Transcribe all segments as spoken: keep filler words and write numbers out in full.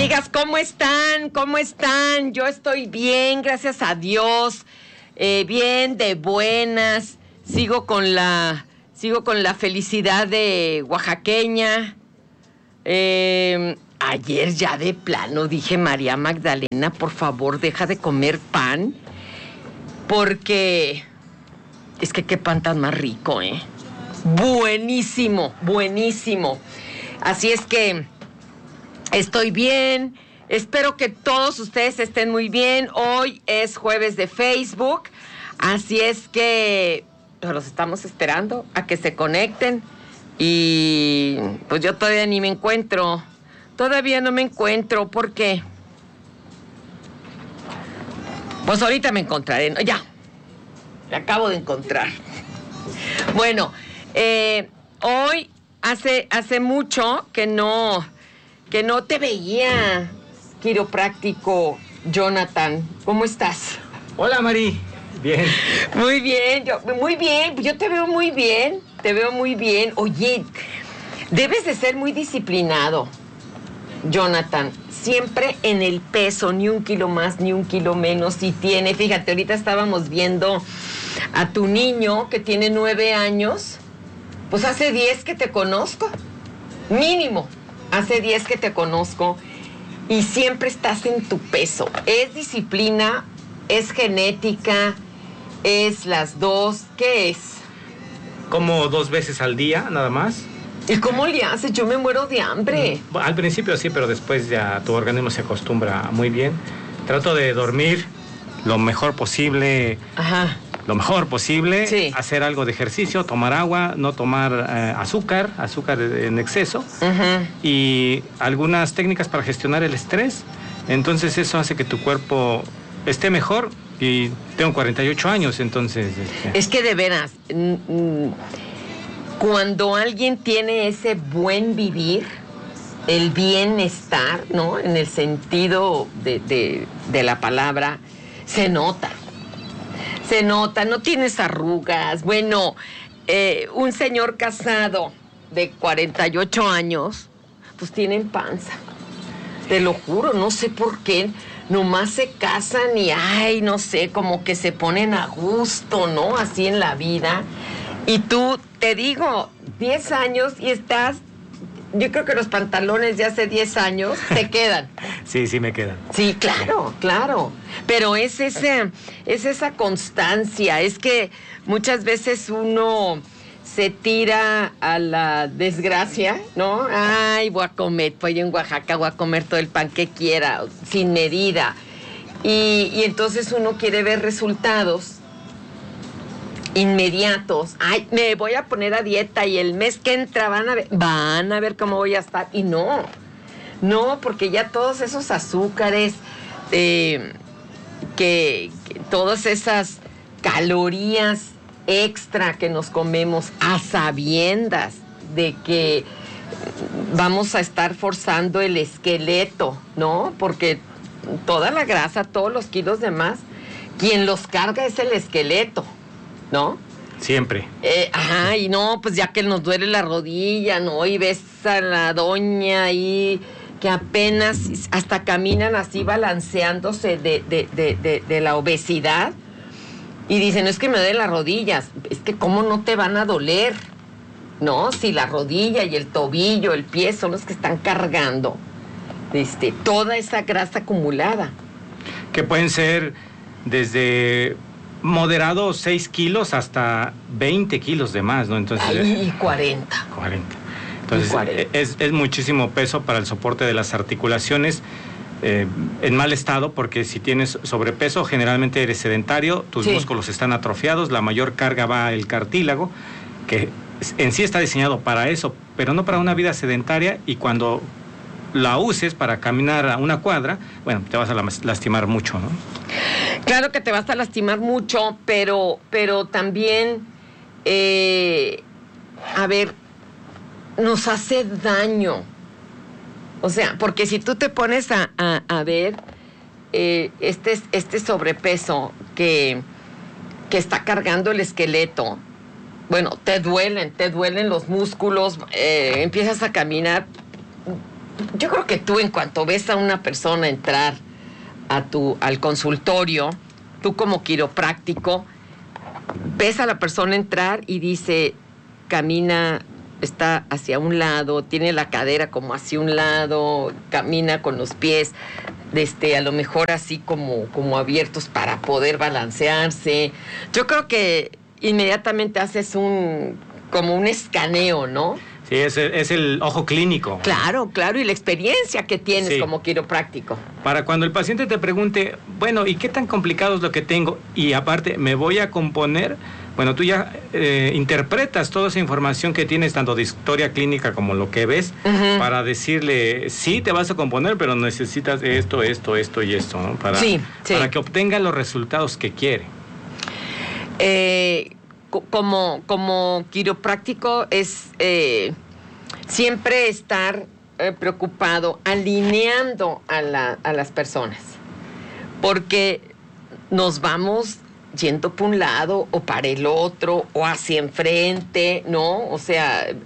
Amigas, ¿cómo están? ¿Cómo están? Yo estoy bien, gracias a Dios. Eh, bien, de buenas. Sigo con la, sigo con la felicidad de oaxaqueña. Eh, ayer ya de plano dije, María Magdalena, por favor, deja de comer pan. Porque es que qué pan tan más rico, ¿eh? Buenísimo, buenísimo. Así es que estoy bien. Espero que todos ustedes estén muy bien. Hoy es jueves de Facebook. Así es que los estamos esperando a que se conecten. Y pues yo todavía ni me encuentro. Todavía no me encuentro. ¿Por qué? Pues ahorita me encontraré. Ya. Me acabo de encontrar. Bueno, eh, hoy hace, hace mucho que no, que no te veía, quiropráctico Jonathan. ¿Cómo estás? Hola, Mari. Bien. Muy bien, yo, muy bien. Yo te veo muy bien. Te veo muy bien. Oye, debes de ser muy disciplinado, Jonathan. Siempre en el peso, ni un kilo más, ni un kilo menos. Si tiene, fíjate, ahorita estábamos viendo a tu niño que tiene nueve años. Pues hace diez que te conozco. Mínimo, hace diez que te conozco. Y siempre estás en tu peso. Es disciplina, es genética, es las dos. ¿Qué es? Como dos veces al día, nada más. ¿Y cómo le haces? Yo me muero de hambre. Al principio sí, pero después ya tu organismo se acostumbra muy bien. Trato de dormir lo mejor posible. Ajá. Lo mejor posible. Sí. Hacer algo de ejercicio, tomar agua, no tomar eh, azúcar, azúcar en exceso. Uh-huh. Y algunas técnicas para gestionar el estrés. Entonces eso hace que tu cuerpo esté mejor. Y tengo cuarenta y ocho años, entonces... Este... Es que de veras... Mm, mm, cuando alguien tiene ese buen vivir, el bienestar, ¿no? En el sentido de, de, de la palabra, se nota. Se nota, no tienes arrugas. Bueno, eh, un señor casado de cuarenta y ocho años, pues tienen panza. Te lo juro, no sé por qué. Nomás se casan y, ay, no sé, como que se ponen a gusto, ¿no? Así en la vida. Y tú, te digo, diez años y estás, yo creo que los pantalones de hace diez años te quedan. Sí, sí me quedan. Sí, claro, claro. Pero es, ese, es esa constancia, es que muchas veces uno se tira a la desgracia, ¿no? Ay, voy a comer, pues yo en Oaxaca voy a comer todo el pan que quiera, sin medida. Y, y entonces uno quiere ver resultados inmediatos. Ay, me voy a poner a dieta y el mes que entra van a ver, van a ver cómo voy a estar. Y no, no, porque ya todos esos azúcares, eh, que, que todas esas calorías extra que nos comemos a sabiendas de que vamos a estar forzando el esqueleto, ¿no? Porque toda la grasa, todos los kilos de más, quien los carga es el esqueleto, ¿no? Siempre. Eh, ajá, y no, pues ya que nos duele la rodilla, ¿no? Y ves a la doña ahí que apenas hasta caminan así balanceándose de, de, de, de, de la obesidad. Y dicen, no es que me duelen las rodillas, es que cómo no te van a doler, ¿no? Si la rodilla y el tobillo, el pie son los que están cargando este, toda esa grasa acumulada. Que pueden ser desde moderado seis kilos hasta veinte kilos de más, ¿no? Entonces, Ay, y cuarenta. cuarenta. Entonces, cuarenta. Es, es muchísimo peso para el soporte de las articulaciones. Eh, en mal estado, porque si tienes sobrepeso, generalmente eres sedentario, tus sí. músculos están atrofiados, la mayor carga va al cartílago, que en sí está diseñado para eso, pero no para una vida sedentaria, y cuando la uses para caminar a una cuadra, bueno, te vas a lastimar mucho, ¿no? Claro que te vas a lastimar mucho, pero, pero también, eh, a ver, nos hace daño. O sea, porque si tú te pones a, a, a ver eh, este, este sobrepeso que, que está cargando el esqueleto, bueno, te duelen, te duelen los músculos, eh, empiezas a caminar yo creo que tú en cuanto ves a una persona entrar a tu, al consultorio, tú como quiropráctico, ves a la persona entrar y dice, camina, está hacia un lado, tiene la cadera como hacia un lado, camina con los pies, este, a lo mejor así como, como abiertos para poder balancearse. Yo creo que inmediatamente haces un, como un escaneo, ¿no? Sí, es el, es el ojo clínico. Claro, claro, y la experiencia que tienes, sí, como quiropráctico. Para cuando el paciente te pregunte, bueno, ¿y qué tan complicado es lo que tengo? Y aparte, ¿me voy a componer? Bueno, tú ya eh, interpretas toda esa información que tienes, tanto de historia clínica como lo que ves, uh-huh, para decirle, sí, te vas a componer, pero necesitas esto, esto, esto y esto, ¿no? Para, sí, sí. para que obtenga los resultados que quiere. Eh... Como, como quiropráctico es eh, siempre estar eh, preocupado, alineando a, la, a las personas, porque nos vamos yendo por un lado o para el otro o hacia enfrente, ¿no? O sea, eh,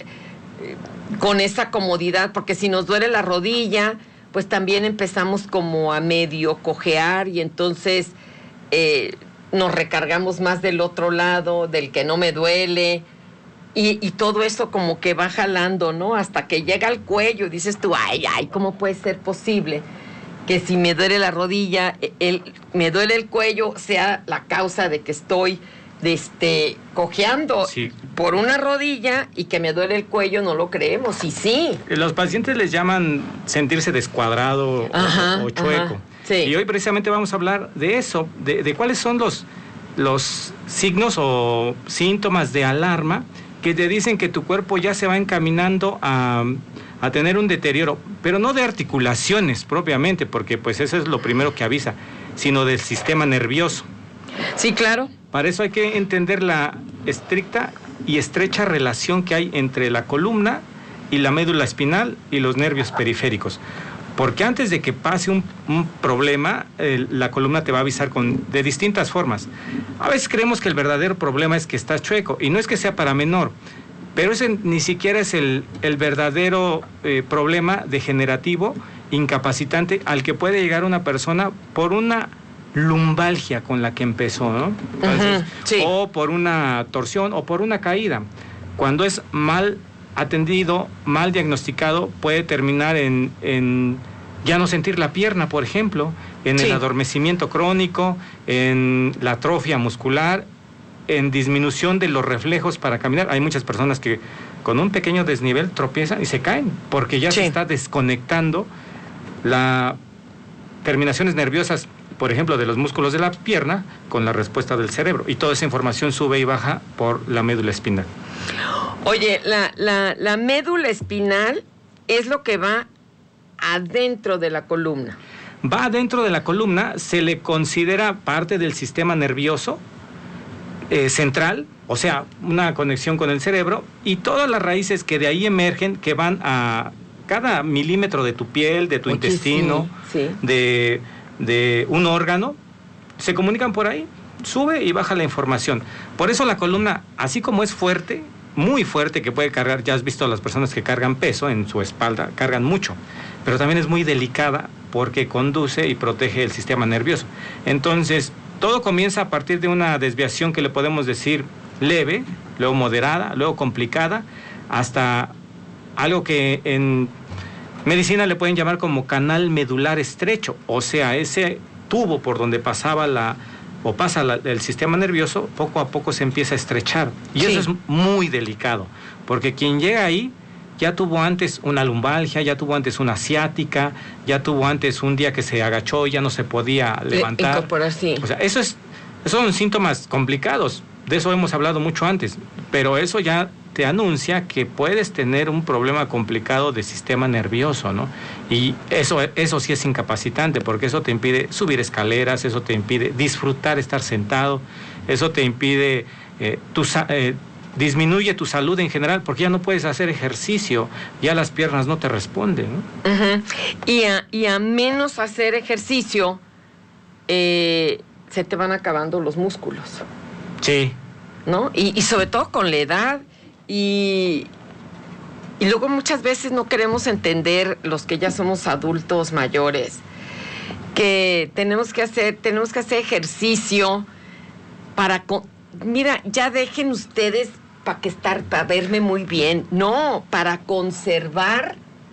con esa comodidad, porque si nos duele la rodilla, pues también empezamos como a medio cojear y entonces... Eh, nos recargamos más del otro lado, del que no me duele, y, y todo eso como que va jalando, ¿no? Hasta que llega al cuello y dices tú, ay, ay, ¿cómo puede ser posible que si me duele la rodilla, el, me duele el cuello, sea la causa de que estoy este, cojeando, sí, por una rodilla y que me duele el cuello? No lo creemos, y sí. Los pacientes les llaman sentirse descuadrado, ajá, o, o chueco. Ajá. Sí. Y hoy precisamente vamos a hablar de eso, de, de cuáles son los, los signos o síntomas de alarma que te dicen que tu cuerpo ya se va encaminando a, a tener un deterioro, pero no de articulaciones propiamente, porque pues eso es lo primero que avisa, sino del sistema nervioso. Sí, claro. Para eso hay que entender la estricta y estrecha relación que hay entre la columna y la médula espinal y los nervios periféricos. Porque antes de que pase un, un problema, eh, la columna te va a avisar con, de distintas formas. A veces creemos que el verdadero problema es que estás chueco, y no es que sea para menor, pero ese ni siquiera es el, el verdadero eh, problema degenerativo, incapacitante, al que puede llegar una persona por una lumbalgia con la que empezó, ¿no? Entonces, uh-huh, sí, o por una torsión o por una caída. Cuando es mal atendido, mal diagnosticado, puede terminar en, en ya no sentir la pierna, por ejemplo, en sí, el adormecimiento crónico, en la atrofia muscular, en disminución de los reflejos para caminar. Hay muchas personas que con un pequeño desnivel tropiezan y se caen, porque ya sí, se está desconectando las terminaciones nerviosas, por ejemplo, de los músculos de la pierna con la respuesta del cerebro, y toda esa información sube y baja por la médula espinal. Oye, la, la, la médula espinal es lo que va adentro de la columna. Va adentro de la columna, se le considera parte del sistema nervioso eh, central, o sea, una conexión con el cerebro, y todas las raíces que de ahí emergen, que van a cada milímetro de tu piel, de tu Oye, intestino, sí, sí. De, de un órgano, se comunican por ahí, sube y baja la información. Por eso la columna, así como es fuerte, muy fuerte, que puede cargar, ya has visto a las personas que cargan peso en su espalda, cargan mucho, pero también es muy delicada porque conduce y protege el sistema nervioso. Entonces, todo comienza a partir de una desviación que le podemos decir leve, luego moderada, luego complicada, hasta algo que en medicina le pueden llamar como canal medular estrecho, o sea, ese tubo por donde pasaba la o pasa la, el sistema nervioso, poco a poco se empieza a estrechar. Y sí, eso es muy delicado, porque quien llega ahí ya tuvo antes una lumbalgia, ya tuvo antes una ciática, ya tuvo antes un día que se agachó y ya no se podía levantar. Incorporar, sí. O sea, eso es, esos son síntomas complicados, de eso hemos hablado mucho antes, pero eso ya te anuncia que puedes tener un problema complicado de sistema nervioso, ¿no? Y eso, eso sí es incapacitante, porque eso te impide subir escaleras, eso te impide disfrutar estar sentado, eso te impide, eh, tu, eh, disminuye tu salud en general, porque ya no puedes hacer ejercicio, ya las piernas no te responden, ¿no? Uh-huh. Y, a, y a menos hacer ejercicio, eh, se te van acabando los músculos. Sí. ¿No? Y, y sobre todo con la edad. Y, Y luego muchas veces no queremos entender, los que ya somos adultos mayores, que tenemos que hacer, tenemos que hacer ejercicio para... Mira, ya dejen ustedes para que estar, para verme muy bien. No, para conservar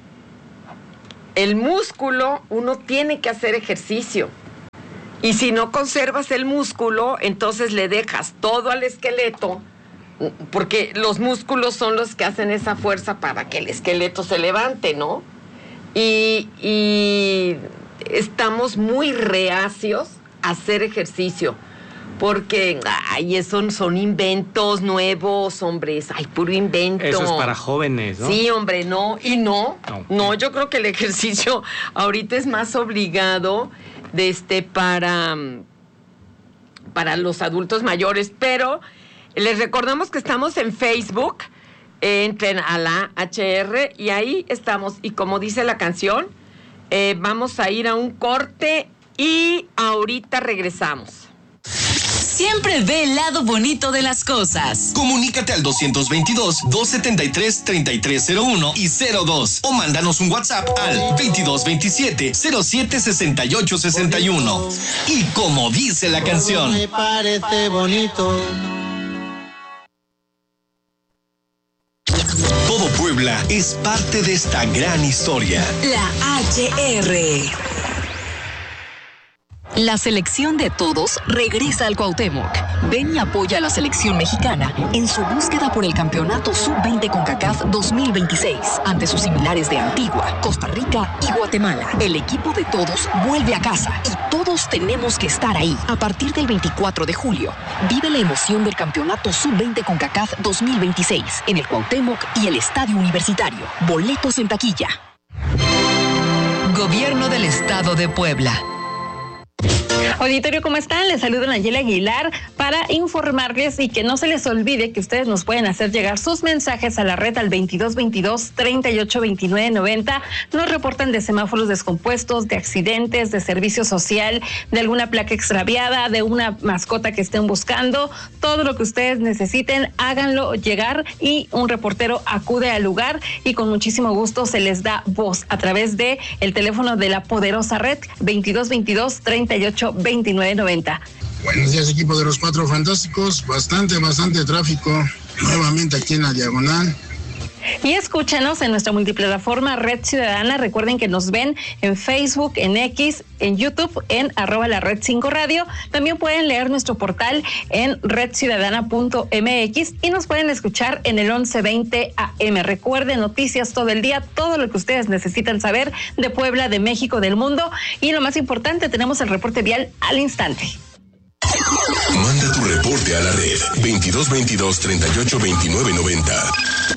el músculo uno tiene que hacer ejercicio. Y si no conservas el músculo, entonces le dejas todo al esqueleto, porque los músculos son los que hacen esa fuerza para que el esqueleto se levante, ¿no? Y, y estamos muy reacios a hacer ejercicio, porque, ay, esos son inventos nuevos, hombres, ay, puro invento. Eso es para jóvenes, ¿no? Sí, hombre, no, y no, no, no yo creo que el ejercicio ahorita es más obligado de este, para, para los adultos mayores, pero les recordamos que estamos en Facebook, eh, entren a la H R y ahí estamos, y como dice la canción, eh, vamos a ir a un corte y ahorita regresamos. Siempre ve el lado bonito de las cosas. Comunícate al doscientos veintidós, doscientos setenta y tres, treinta y tres cero uno y cero dos o mándanos un WhatsApp al veintidós veintisiete, cero siete sesenta y ocho sesenta y uno. Y como dice la canción, me parece bonito. Todo Puebla es parte de esta gran historia. La H R. La selección de todos regresa al Cuauhtémoc. Ven y apoya a la selección mexicana en su búsqueda por el campeonato sub veinte CONCACAF dos mil veintiséis ante sus similares de Antigua, Costa Rica y Guatemala. El equipo de todos vuelve a casa y todos tenemos que estar ahí. A partir del veinticuatro de julio, vive la emoción del campeonato sub veinte CONCACAF dos mil veintiséis en el Cuauhtémoc y el Estadio Universitario. Boletos en taquilla. Gobierno del Estado de Puebla. Auditorio, ¿cómo están? Les saludo Nayeli Aguilar para informarles y que no se les olvide que ustedes nos pueden hacer llegar sus mensajes a la red al veintidós veintidós, treinta y ocho veintinueve noventa. Nos reportan de semáforos descompuestos, de accidentes, de servicio social, de alguna placa extraviada, de una mascota que estén buscando. Todo lo que ustedes necesiten, háganlo llegar y un reportero acude al lugar y con muchísimo gusto se les da voz a través de el teléfono de la poderosa red veintidós veintidós, treinta y ocho veintinueve noventa. Buenos días, equipo de los Cuatro Fantásticos. Bastante, bastante tráfico. Nuevamente aquí en la diagonal. Y escúchenos en nuestra multiplataforma Red Ciudadana. Recuerden que nos ven en Facebook, en X, en YouTube, en arroba la Red cinco Radio. También pueden leer nuestro portal en red ciudadana punto m x y nos pueden escuchar en el once veinte A M. Recuerden, noticias todo el día, todo lo que ustedes necesitan saber de Puebla, de México, del mundo. Y lo más importante, tenemos el reporte vial al instante. Manda tu reporte a la red veintidós veintidós, treinta y ocho veintinueve noventa.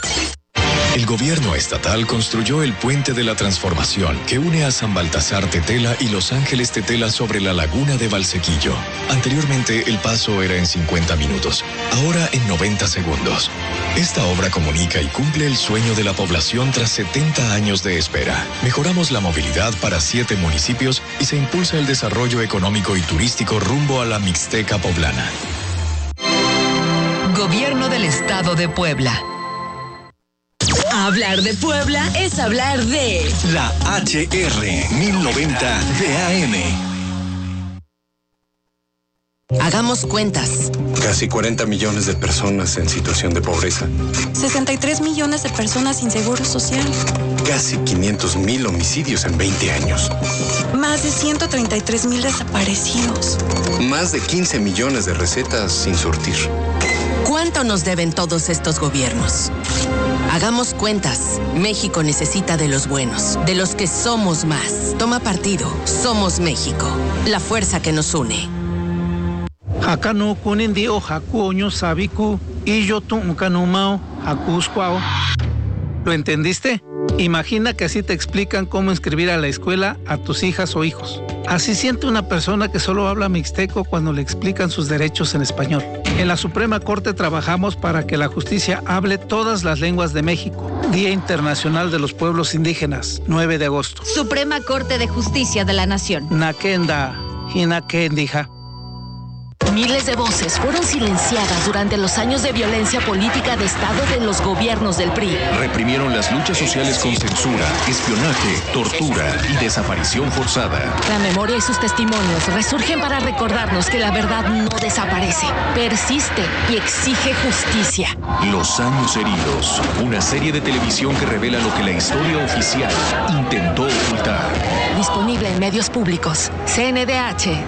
El gobierno estatal construyó el Puente de la Transformación que une a San Baltasar Tetela y Los Ángeles Tetela sobre la laguna de Valsequillo. Anteriormente el paso era en cincuenta minutos, ahora en noventa segundos. Esta obra comunica y cumple el sueño de la población tras setenta años de espera. Mejoramos la movilidad para siete municipios y se impulsa el desarrollo económico y turístico rumbo a la Mixteca poblana. Gobierno del Estado de Puebla. Hablar de Puebla es hablar de la H R mil noventa de A M. Hagamos cuentas. Casi cuarenta millones de personas en situación de pobreza. sesenta y tres millones de personas sin seguro social. Casi quinientos mil homicidios en veinte años. Más de ciento treinta y tres mil desaparecidos. Más de quince millones de recetas sin surtir. ¿Cuánto nos deben todos estos gobiernos? Hagamos cuentas. México necesita de los buenos, de los que somos más. Toma partido. Somos México. La fuerza que nos une. Acá no kunin dio jacuño sabiku y yo tuncanumao jacuscuao. ¿Lo entendiste? Imagina que así te explican cómo inscribir a la escuela a tus hijas o hijos. Así siente una persona que solo habla mixteco cuando le explican sus derechos en español. En la Suprema Corte trabajamos para que la justicia hable todas las lenguas de México. Día Internacional de los Pueblos Indígenas, nueve de agosto. Suprema Corte de Justicia de la Nación. Nakenda, Hinakendija. Miles de voces fueron silenciadas durante los años de violencia política de Estado de los gobiernos del P R I. Reprimieron las luchas sociales con censura, espionaje, tortura y desaparición forzada. La memoria y sus testimonios resurgen para recordarnos que la verdad no desaparece, persiste y exige justicia. Los años heridos, una serie de televisión que revela lo que la historia oficial intentó ocultar. Disponible en medios públicos. C N D H.